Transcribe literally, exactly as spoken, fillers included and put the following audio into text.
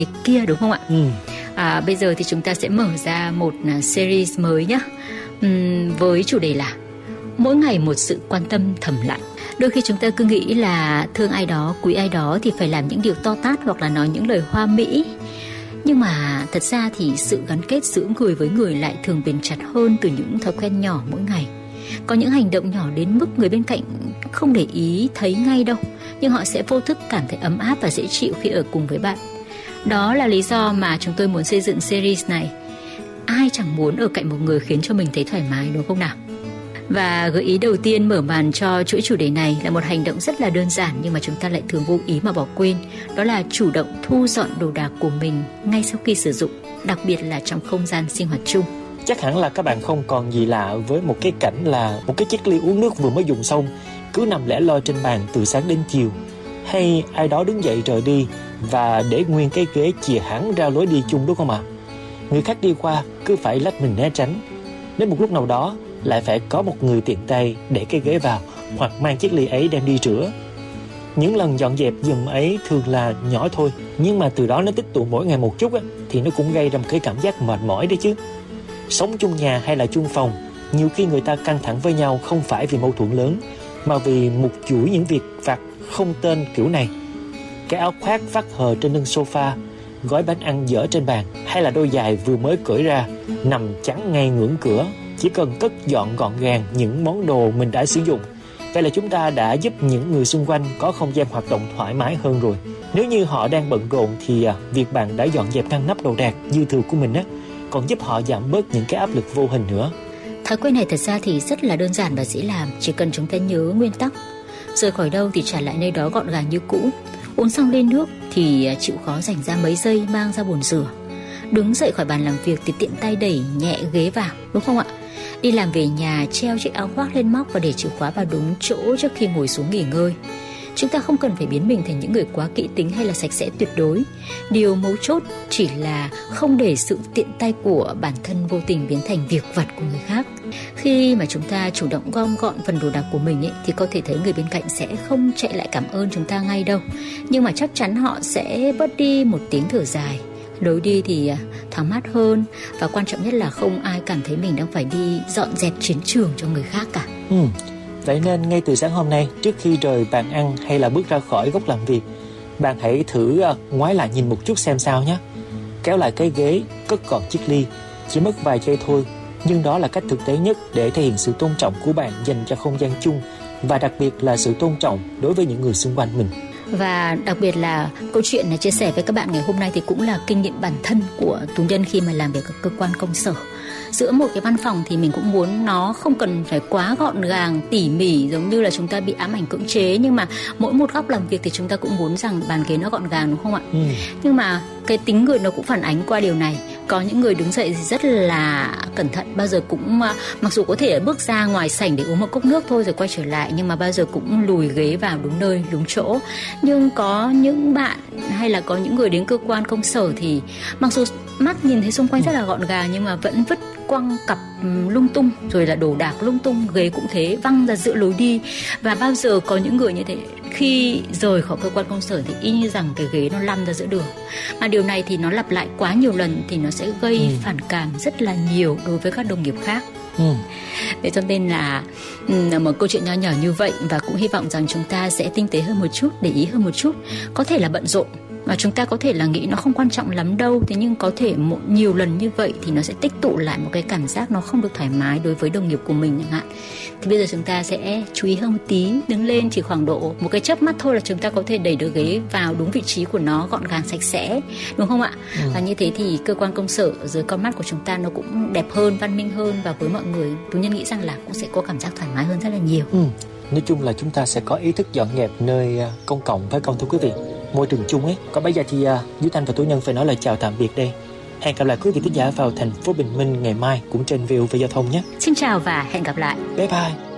kia, đúng không ạ? Ừ. À, bây giờ thì chúng ta sẽ mở ra một series mới nhé, uhm, với chủ đề là mỗi ngày một sự quan tâm thầm lặng. Đôi khi chúng ta cứ nghĩ là thương ai đó, quý ai đó thì phải làm những điều to tát hoặc là nói những lời hoa mỹ. Nhưng mà thật ra thì sự gắn kết giữa người với người lại thường bền chặt hơn từ những thói quen nhỏ mỗi ngày. Có những hành động nhỏ đến mức người bên cạnh không để ý thấy ngay đâu, nhưng họ sẽ vô thức cảm thấy ấm áp và dễ chịu khi ở cùng với bạn. Đó là lý do mà chúng tôi muốn xây dựng series này. Ai chẳng muốn ở cạnh một người khiến cho mình thấy thoải mái, đúng không nào? Và gợi ý đầu tiên mở màn cho chuỗi chủ đề này là một hành động rất là đơn giản nhưng mà chúng ta lại thường vô ý mà bỏ quên. Đó là chủ động thu dọn đồ đạc của mình ngay sau khi sử dụng, đặc biệt là trong không gian sinh hoạt chung. Chắc hẳn là các bạn không còn gì lạ với một cái cảnh là một cái chiếc ly uống nước vừa mới dùng xong cứ nằm lẻ loi trên bàn từ sáng đến chiều, hay ai đó đứng dậy rời đi và để nguyên cái ghế chìa hẳn ra lối đi chung, đúng không ạ? Người khác đi qua cứ phải lách mình né tránh. Đến một lúc nào đó lại phải có một người tiện tay để cái ghế vào hoặc mang chiếc ly ấy đem đi rửa. Những lần dọn dẹp giùm ấy thường là nhỏ thôi, nhưng mà từ đó nó tích tụ mỗi ngày một chút á, thì nó cũng gây ra một cái cảm giác mệt mỏi đấy chứ. Sống chung nhà hay là chung phòng, nhiều khi người ta căng thẳng với nhau không phải vì mâu thuẫn lớn, mà vì một chuỗi những việc vặt không tên kiểu này. Cái áo khoác vắt hờ trên lưng sofa, gói bánh ăn dở trên bàn, hay là đôi giày vừa mới cởi ra nằm chắn ngay ngưỡng cửa. Chỉ cần cất dọn gọn gàng những món đồ mình đã sử dụng, vậy là chúng ta đã giúp những người xung quanh có không gian hoạt động thoải mái hơn rồi. Nếu như họ đang bận rộn thì à, việc bạn đã dọn dẹp ngăn nắp đồ đạc dư thừa của mình á, còn giúp họ giảm bớt những cái áp lực vô hình nữa. Thói quen này thật ra thì rất là đơn giản và dễ làm, chỉ cần chúng ta nhớ nguyên tắc: rời khỏi đâu thì trả lại nơi đó gọn gàng như cũ. Uống xong ly nước thì chịu khó dành ra mấy giây mang ra bồn rửa. Đứng dậy khỏi bàn làm việc thì tiện tay đẩy nhẹ ghế vào, đúng không ạ? Đi làm về nhà treo chiếc áo khoác lên móc và để chìa khóa vào đúng chỗ trước khi ngồi xuống nghỉ ngơi. Chúng ta không cần phải biến mình thành những người quá kỹ tính hay là sạch sẽ tuyệt đối. Điều mấu chốt chỉ là không để sự tiện tay của bản thân vô tình biến thành việc vặt của người khác. Khi mà chúng ta chủ động gom gọn phần đồ đạc của mình ấy, thì có thể thấy người bên cạnh sẽ không chạy lại cảm ơn chúng ta ngay đâu, nhưng mà chắc chắn họ sẽ bớt đi một tiếng thở dài. Lối đi thì thoáng mát hơn, và quan trọng nhất là không ai cảm thấy mình đang phải đi dọn dẹp chiến trường cho người khác cả. Ừ. Vậy nên ngay từ sáng hôm nay, trước khi rời bàn ăn hay là bước ra khỏi góc làm việc, bạn hãy thử ngoái lại nhìn một chút xem sao nhé. Kéo lại cái ghế, cất gọn chiếc ly. Chỉ mất vài giây thôi, nhưng đó là cách thực tế nhất để thể hiện sự tôn trọng của bạn dành cho không gian chung, và đặc biệt là sự tôn trọng đối với những người xung quanh mình. Và đặc biệt là câu chuyện này chia sẻ với các bạn ngày hôm nay thì cũng là kinh nghiệm bản thân của Tú Nhân khi mà làm việc ở cơ quan công sở. Giữa một cái văn phòng thì mình cũng muốn nó không cần phải quá gọn gàng, tỉ mỉ giống như là chúng ta bị ám ảnh cưỡng chế, nhưng mà mỗi một góc làm việc thì chúng ta cũng muốn rằng bàn ghế nó gọn gàng, đúng không ạ? Ừ. Nhưng mà cái tính người nó cũng phản ánh qua điều này. Có những người đứng dậy thì rất là cẩn thận, bao giờ cũng mặc dù có thể bước ra ngoài sảnh để uống một cốc nước thôi rồi quay trở lại, nhưng mà bao giờ cũng lùi ghế vào đúng nơi, đúng chỗ. Nhưng có những bạn hay là có những người đến cơ quan công sở thì mặc dù mắt nhìn thấy xung quanh rất là gọn gàng nhưng mà vẫn vứt quăng cặp lung tung, rồi là đồ đạc lung tung, ghế cũng thế, văng ra giữa lối đi. Và bao giờ có những người như thế, khi rời khỏi cơ quan công sở thì y như rằng cái ghế nó lăn ra giữa đường. Mà điều này thì nó lặp lại quá nhiều lần thì nó sẽ gây ừ. phản cảm rất là nhiều đối với các đồng nghiệp khác. Ừ. Thế cho nên là một câu chuyện nho nhỏ như vậy, và cũng hy vọng rằng chúng ta sẽ tinh tế hơn một chút, để ý hơn một chút. Có thể là bận rộn mà chúng ta có thể là nghĩ nó không quan trọng lắm đâu, thế nhưng có thể một nhiều lần như vậy thì nó sẽ tích tụ lại một cái cảm giác nó không được thoải mái đối với đồng nghiệp của mình chẳng hạn. Thì bây giờ chúng ta sẽ chú ý hơn một tí, đứng lên chỉ khoảng độ một cái chớp mắt thôi là chúng ta có thể đẩy được ghế vào đúng vị trí của nó, gọn gàng sạch sẽ, đúng không ạ? Ừ. Và như thế thì cơ quan công sở dưới con mắt của chúng ta nó cũng đẹp hơn, văn minh hơn, và với mọi người Tú Nhân nghĩ rằng là cũng sẽ có cảm giác thoải mái hơn rất là nhiều. Ừ. Nói chung là chúng ta sẽ có ý thức dọn dẹp nơi công cộng, phải không thưa quý vị? Môi trường chung ấy. Còn bây giờ thì uh, Duy Thanh và Tú Nhân phải nói lời chào tạm biệt đây. Hẹn gặp lại quý vị khán giả vào thành phố Bình Minh ngày mai cũng trên vê o vê Giao thông nhé. Xin chào và hẹn gặp lại. Bye bye.